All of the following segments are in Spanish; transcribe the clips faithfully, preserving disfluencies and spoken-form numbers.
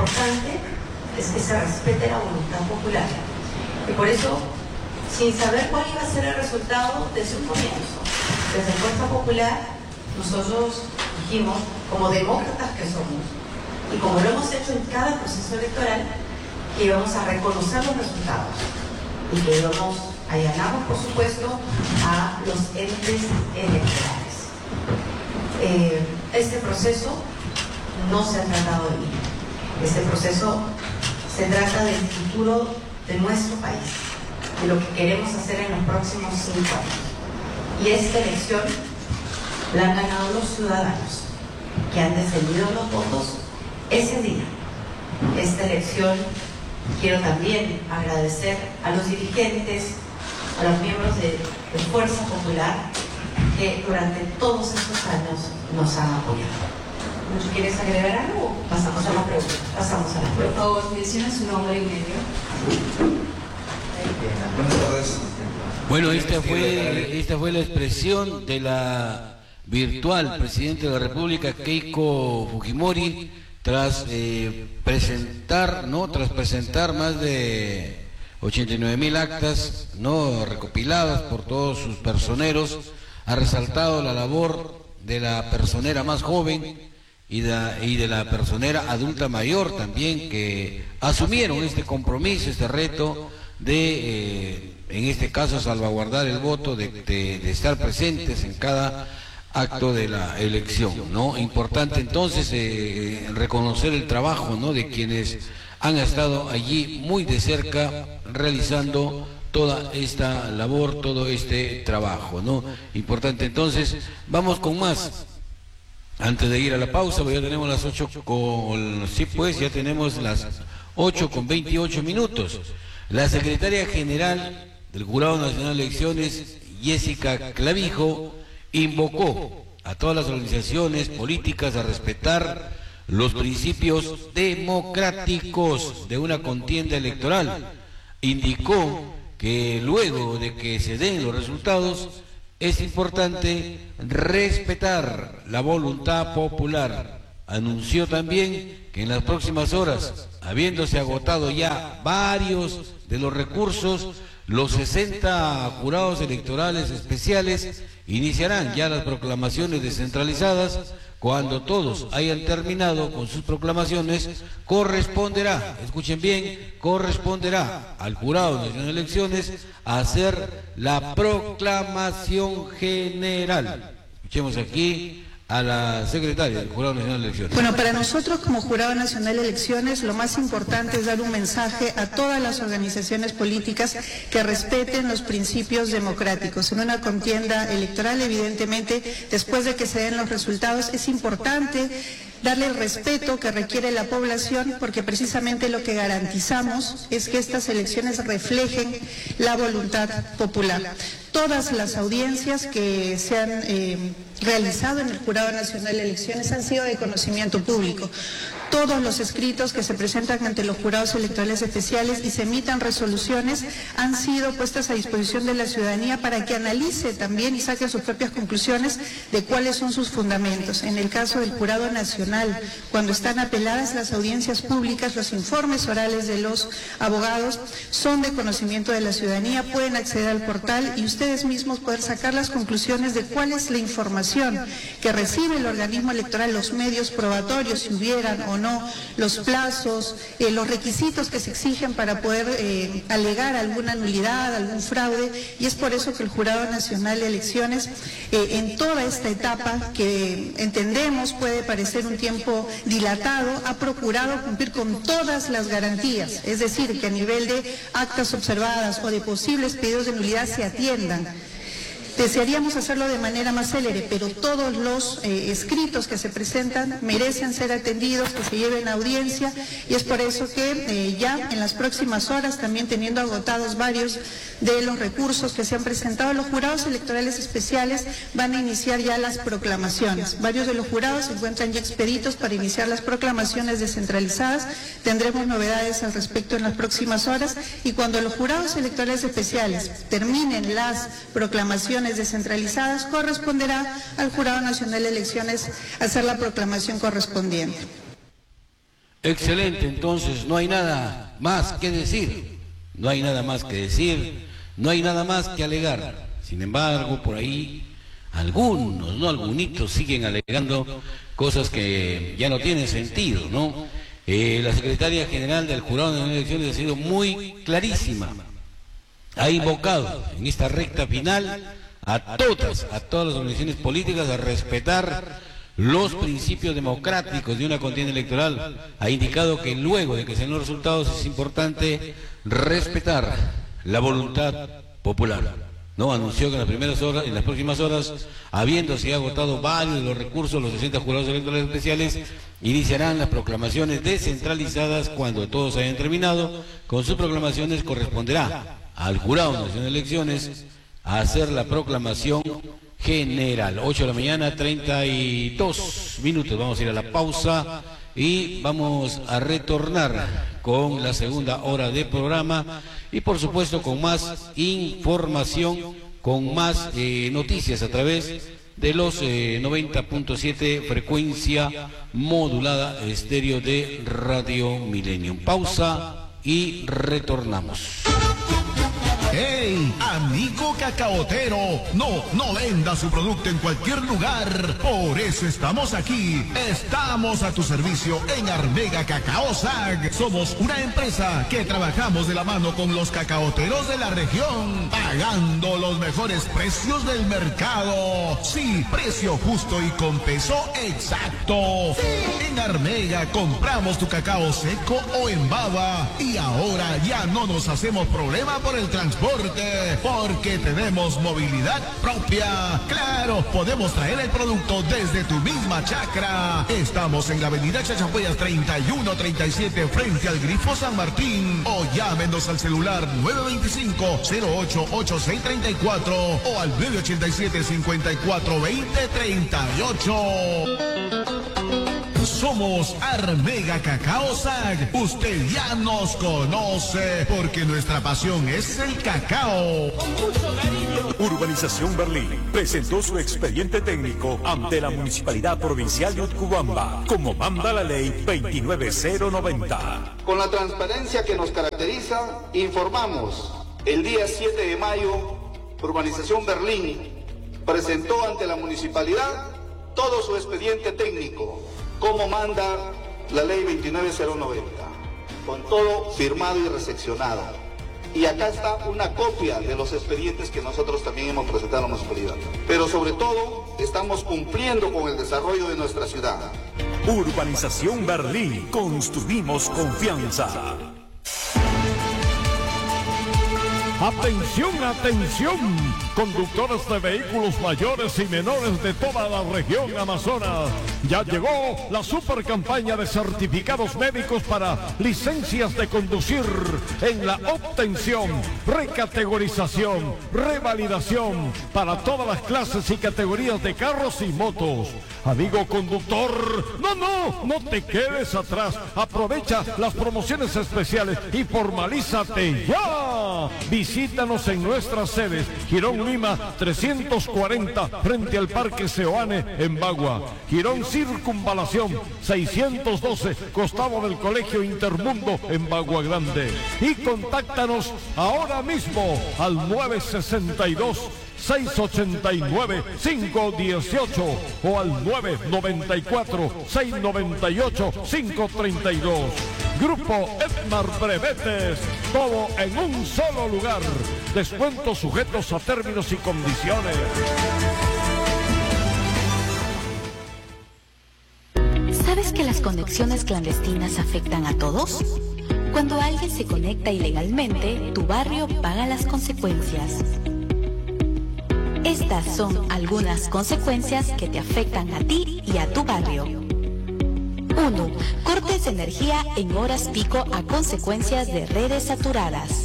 importante es que se respete la voluntad popular. Y por eso, sin saber cuál iba a ser el resultado, desde un comienzo, desde Fuerza Popular, nosotros dijimos, como demócratas que somos, y como lo hemos hecho en cada proceso electoral, que íbamos a reconocer los resultados y que íbamos a allanarnos, por supuesto, a los entes electorales. Eh, este proceso no se ha tratado de mí. Este proceso se trata del futuro de nuestro país, de lo que queremos hacer en los próximos cinco años. Y esta elección la han ganado los ciudadanos que han descendido los votos ese día. Esta elección quiero también agradecer a los dirigentes, a los miembros de, de Fuerza Popular que durante todos estos años nos han apoyado. ¿No quieres agregar algo? Pasamos a la pregunta. Pasamos a la pregunta. Por favor, menciona su nombre y medio. Buenas tardes. Bueno, esta fue, esta fue la expresión de la virtual presidente de la República, Keiko Fujimori, tras eh, presentar, ¿no? Tras presentar más de ochenta y nueve mil actas, ¿no? Recopiladas por todos sus personeros, ha resaltado la labor de la personera más joven y de, y de la personera adulta mayor también, que asumieron este compromiso, este reto de, eh, en este caso, salvaguardar el voto, de, de, de estar presentes en cada acto de la elección, ¿no? Importante entonces eh, reconocer el trabajo, ¿no?, de quienes han estado allí muy de cerca realizando toda esta labor, todo este trabajo, ¿no? Importante entonces, vamos con más. Antes de ir a la pausa, pues ya tenemos las ocho con, sí pues, ya tenemos las ocho con veintiocho minutos. La secretaria general del Jurado Nacional de Elecciones, Jessica Clavijo, invocó a todas las organizaciones políticas a respetar los principios democráticos de una contienda electoral. Indicó que luego de que se den los resultados, es importante respetar la voluntad popular. Anunció también que en las próximas horas, habiéndose agotado ya varios de los recursos, los sesenta jurados electorales especiales iniciarán ya las proclamaciones descentralizadas. Cuando todos hayan terminado con sus proclamaciones, corresponderá, escuchen bien, corresponderá al Jurado Nacional de Elecciones hacer la proclamación general. Escuchemos aquí a la secretaria del Jurado Nacional de Elecciones. Bueno, para nosotros como Jurado Nacional de Elecciones lo más importante es dar un mensaje a todas las organizaciones políticas que respeten los principios democráticos. En una contienda electoral, evidentemente, después de que se den los resultados, es importante darle el respeto que requiere la población, porque precisamente lo que garantizamos es que estas elecciones reflejen la voluntad popular. Todas las audiencias que se han eh, realizado en el Jurado Nacional de Elecciones han sido de conocimiento público. Todos los escritos que se presentan ante los jurados electorales especiales y se emitan resoluciones han sido puestas a disposición de la ciudadanía para que analice también y saque sus propias conclusiones de cuáles son sus fundamentos. En el caso del Jurado Nacional, cuando están apeladas las audiencias públicas, los informes orales de los abogados son de conocimiento de la ciudadanía, pueden acceder al portal y ustedes mismos pueden sacar las conclusiones de cuál es la información que recibe el organismo electoral, los medios probatorios, si hubieran o no, los plazos, eh, los requisitos que se exigen para poder eh, alegar alguna nulidad, algún fraude, y es por eso que el Jurado Nacional de Elecciones, eh, en toda esta etapa, que entendemos puede parecer un tiempo dilatado, ha procurado cumplir con todas las garantías, es decir, que a nivel de actas observadas o de posibles pedidos de nulidad se atiendan. Desearíamos hacerlo de manera más célere, pero todos los eh, escritos que se presentan merecen ser atendidos, que se lleven a audiencia, y es por eso que eh, ya en las próximas horas, también teniendo agotados varios de los recursos que se han presentado, los jurados electorales especiales van a iniciar ya las proclamaciones. Varios de los jurados se encuentran ya expeditos para iniciar las proclamaciones descentralizadas. Tendremos novedades al respecto en las próximas horas, y cuando los jurados electorales especiales terminen las proclamaciones descentralizadas, corresponderá al Jurado Nacional de Elecciones hacer la proclamación correspondiente. Excelente, entonces no hay nada más que decir, no hay nada más que decir, no hay nada más que alegar. Sin embargo, por ahí algunos, no algunitos, siguen alegando cosas que ya no tienen sentido, ¿no? Eh, la secretaria general del Jurado de Elecciones ha sido muy clarísima, ha invocado en esta recta final a todas, a todas las organizaciones políticas a respetar los principios democráticos de una contienda electoral. Ha indicado que luego de que se den los resultados es importante respetar la voluntad popular. No, anunció que en las primeras horas, en las próximas horas, habiéndose agotado varios de los recursos, los sesenta jurados electorales especiales iniciarán las proclamaciones descentralizadas. Cuando todos hayan terminado con sus proclamaciones, corresponderá al Jurado Nacional de Elecciones a hacer la proclamación general. ocho de la mañana, treinta y dos minutos. Vamos a ir a la pausa y vamos a retornar con la segunda hora de programa y por supuesto con más información, con más eh, noticias a través de los eh, noventa punto siete frecuencia modulada estéreo de Radio Millennium. Pausa y retornamos. ¡Hey, amigo cacaotero! No, no venda su producto en cualquier lugar. Por eso estamos aquí. Estamos a tu servicio en Armega Cacao S A G. Somos una empresa que trabajamos de la mano con los cacaoteros de la región, pagando los mejores precios del mercado. Sí, precio justo y con peso exacto. Sí. En Armega compramos tu cacao seco o en baba y ahora ya no nos hacemos problema por el transporte, porque tenemos movilidad propia. Claro, podemos traer el producto desde tu misma chacra. Estamos en la avenida Chachapoyas treinta y uno treinta y siete frente al Grifo San Martín, o llámenos al celular nueve dos cinco, cero ocho ocho seis tres cuatro o al nueve ocho siete, cinco cuatro dos cero tres ocho. Somos Armega Cacao S A G. Usted ya nos conoce porque nuestra pasión es el cacao. Urbanización Berlín presentó su expediente técnico ante la Municipalidad Provincial de Utcubamba, como manda la ley veintinueve mil noventa. Con la transparencia que nos caracteriza, informamos el día siete de mayo, Urbanización Berlín presentó ante la Municipalidad todo su expediente técnico, como manda la ley veintinueve mil noventa, con todo firmado y recepcionado. Y acá está una copia de los expedientes que nosotros también hemos presentado a la municipalidad. Pero sobre todo, estamos cumpliendo con el desarrollo de nuestra ciudad. Urbanización Berlín, construimos confianza. Atención, atención, conductores de vehículos mayores y menores de toda la región Amazonas. Ya llegó la super campaña de certificados médicos para licencias de conducir en la obtención, recategorización, revalidación para todas las clases y categorías de carros y motos. Amigo conductor, no, no, no te quedes atrás. Aprovecha las promociones especiales y formalízate ya. Visítanos en nuestras sedes, Girón Lima trescientos cuarenta frente al Parque Seoane en Bagua, Girón Circunvalación seiscientos doce costado del Colegio Intermundo en Bagua Grande. Y contáctanos ahora mismo al nueve sesenta y dos, seis ochenta y nueve, cinco dieciocho o al nueve noventa y cuatro, seis noventa y ocho, cinco treinta y dos. Grupo Edmar Brevetes, todo en un solo lugar. Descuentos sujetos a términos y condiciones. ¿Sabes que las conexiones clandestinas afectan a todos? Cuando alguien se conecta ilegalmente, tu barrio paga las consecuencias. Estas son algunas consecuencias que te afectan a ti y a tu barrio. uno. Cortes de energía en horas pico a consecuencias de redes saturadas.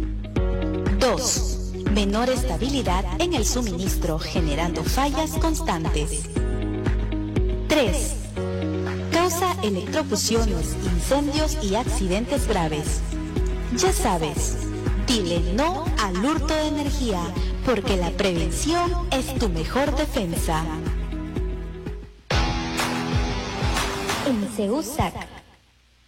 dos. Menor estabilidad en el suministro, generando fallas constantes. tres. Causa electrocuciones, incendios y accidentes graves. Ya sabes, dile no al hurto de energía, porque la prevención es tu mejor defensa. En C E U S A C,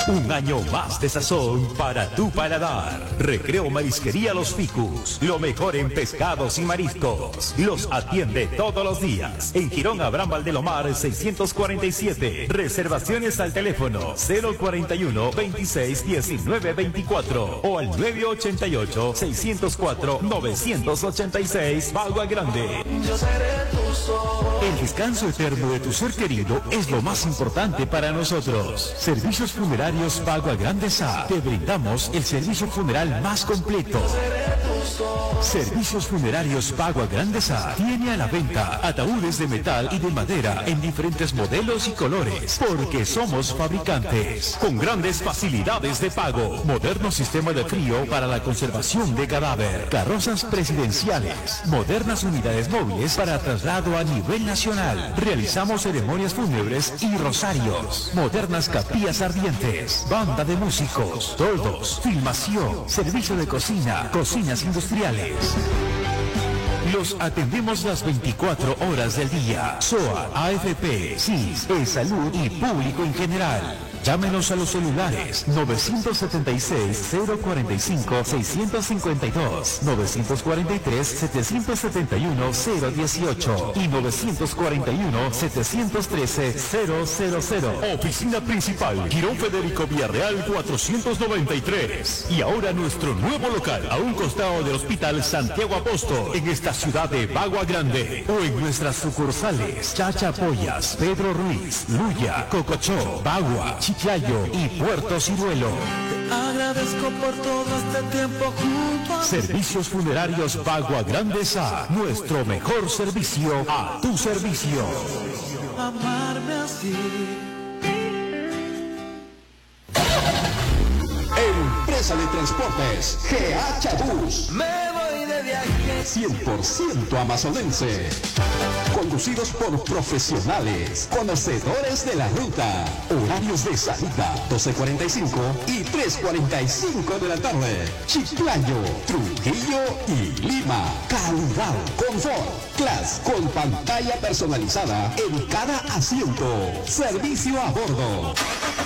Un año más de sazón para tu paladar. Recreo Marisquería Los Ficus. Lo mejor en pescados y mariscos. Los atiende todos los días. En Girón Abraham Valdelomar seiscientos cuarenta y siete. Reservaciones al teléfono cero cuarenta y uno, veintiséis, diecinueve, veinticuatro o al nueve ochenta y ocho, seiscientos cuatro, novecientos ochenta y seis. Bagua Grande. El descanso eterno de tu ser querido es lo más importante para nosotros. Servicios Funerarios Bagua Grande S A. Te brindamos el servicio funeral más completo. Servicios Funerarios Bagua Grande S A tiene a la venta ataúdes de metal y de madera en diferentes modelos y colores, porque somos fabricantes con grandes facilidades de pago, moderno sistema de frío para la conservación de cadáver, carrozas presidenciales, modernas unidades móviles para traslado a nivel nacional. Realizamos ceremonias fúnebres y rosarios, modernas capillas ardientes, banda de músicos, toldos, filmación, servicio de cocina, cocinas industriales. Los atendemos las veinticuatro horas del día. S O A, A F P, S I S, E-Salud y público en general. Llámenos a los celulares novecientos setenta y seis, cero cuarenta y cinco, seiscientos cincuenta y dos, novecientos cuarenta y tres, setecientos setenta y uno, cero dieciocho y novecientos cuarenta y uno, setecientos trece, cero cero cero. Oficina principal, Girón Federico Villarreal cuatrocientos noventa y tres. Y ahora nuestro nuevo local, a un costado del Hospital Santiago Apóstol, en esta ciudad de Bagua Grande. O en nuestras sucursales, Chachapoyas, Pedro Ruiz, Luya, Cocochó, Bagua, Chiclayo y Puerto Ciruelo. Te agradezco por todo este tiempo junto a mí. Servicios Funerarios Bagua Grande S A. Nuestro mejor servicio a tu servicio. Amarme así. Empresa de Transportes G H Bus. Me voy de viaje. cien por ciento amazonense. Conducidos por profesionales, conocedores de la ruta. Horarios de salida doce cuarenta y cinco y tres cuarenta y cinco de la tarde. Chiclayo, Trujillo y Lima. Calidad, confort, clase con pantalla personalizada en cada asiento. Servicio a bordo.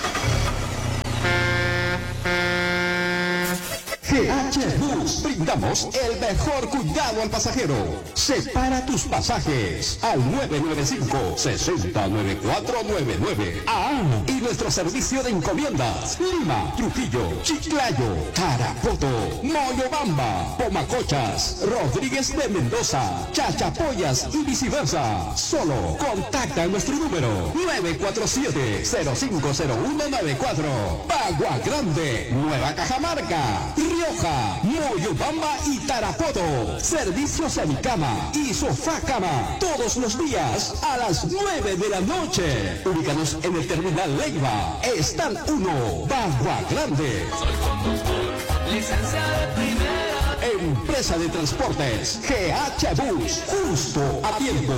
G H Bus, brindamos el mejor cuidado al pasajero. Separa tus pasajes al nueve nueve cinco, seis cero nueve cuatro nueve nueve. Ah, y nuestro servicio de encomiendas: Lima, Trujillo, Chiclayo, Tarapoto, Moyobamba, Pomacochas, Rodríguez de Mendoza, Chachapoyas y viceversa. Solo contacta a nuestro número nueve cuatro siete, cero cinco cero uno nueve cuatro. Bagua Grande, Nueva Cajamarca, Rioja, Moyobamba y Tarapoto. Servicio semicama y sofá cama todos los días a las nueve de la noche. Ubícanos en el Terminal Leiva, Stand uno, Bagua Grande. Licencia de primera. Empresa de Transportes G H Bus, justo a tiempo.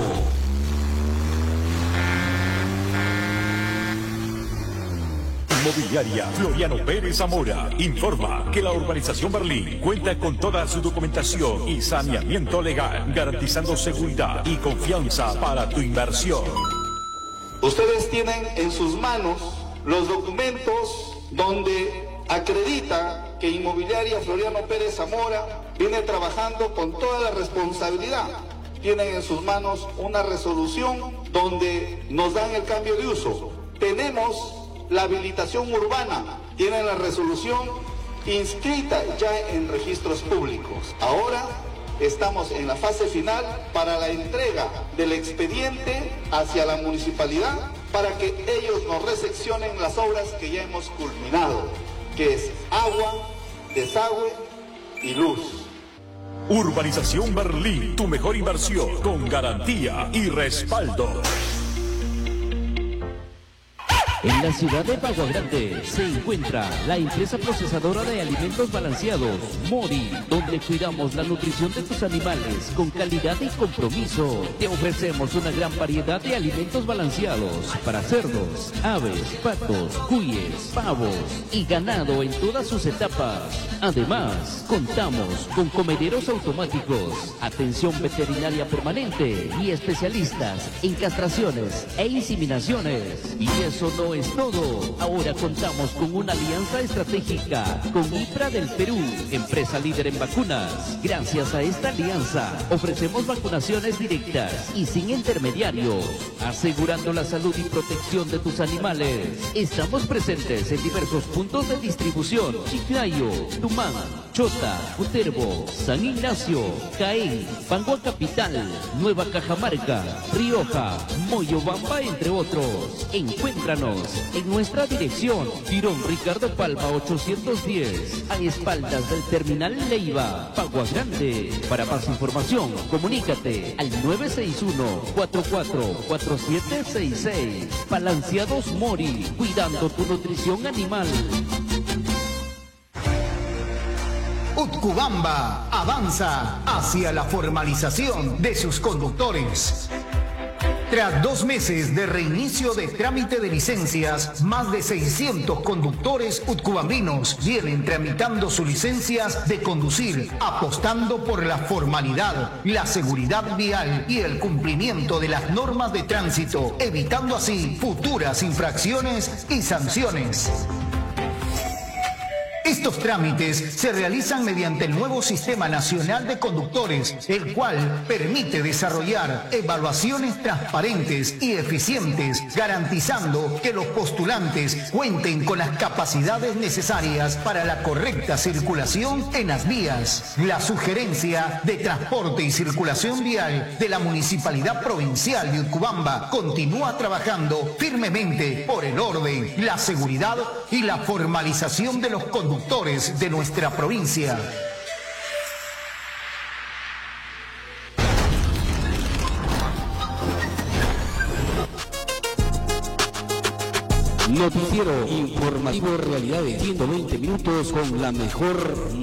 Inmobiliaria Floriano Pérez Zamora informa que la urbanización Berlín cuenta con toda su documentación y saneamiento legal, garantizando seguridad y confianza para tu inversión. Ustedes tienen en sus manos los documentos donde acredita que Inmobiliaria Floriano Pérez Zamora viene trabajando con toda la responsabilidad. Tienen en sus manos una resolución donde nos dan el cambio de uso. Tenemos la habilitación urbana, tienen la resolución inscrita ya en registros públicos. Ahora estamos en la fase final para la entrega del expediente hacia la municipalidad para que ellos nos recepcionen las obras que ya hemos culminado, que es agua, desagüe y luz. Urbanización Berlín, tu mejor inversión con garantía y respaldo. En la ciudad de Bagua Grande se encuentra la empresa procesadora de alimentos balanceados, Mori, donde cuidamos la nutrición de tus animales con calidad y compromiso. Te ofrecemos una gran variedad de alimentos balanceados para cerdos, aves, patos, cuyes, pavos y ganado en todas sus etapas. Además, contamos con comederos automáticos, atención veterinaria permanente y especialistas en castraciones e inseminaciones. Y eso no no es todo. Ahora contamos con una alianza estratégica con IPRA del Perú, empresa líder en vacunas. Gracias a esta alianza, ofrecemos vacunaciones directas y sin intermediarios, asegurando la salud y protección de tus animales. Estamos presentes en diversos puntos de distribución: Chiclayo, Tumán, Chota, Cutervo, San Ignacio, Caén, Pangua Capital, Nueva Cajamarca, Rioja, Moyobamba, entre otros. Encuéntranos en nuestra dirección, Tirón Ricardo Palma ochocientos diez, a espaldas del Terminal Leiva, Pagua Grande. Para más información, comunícate al nueve seis uno, cuatro cuatro cuatro siete seis seis. Balanceados Mori, cuidando tu nutrición animal. Utcubamba avanza hacia la formalización de sus conductores. Tras dos meses de reinicio de trámite de licencias, más de seiscientos conductores utcubambinos vienen tramitando sus licencias de conducir, apostando por la formalidad, la seguridad vial y el cumplimiento de las normas de tránsito, evitando así futuras infracciones y sanciones. Estos trámites se realizan mediante el nuevo Sistema Nacional de Conductores, el cual permite desarrollar evaluaciones transparentes y eficientes, garantizando que los postulantes cuenten con las capacidades necesarias para la correcta circulación en las vías. La Sugerencia de Transporte y Circulación Vial de la Municipalidad Provincial de Utcubamba continúa trabajando firmemente por el orden, la seguridad y la formalización de los conductores de nuestra provincia. Noticiero informativo Realidades, ciento veinte minutos con la mejor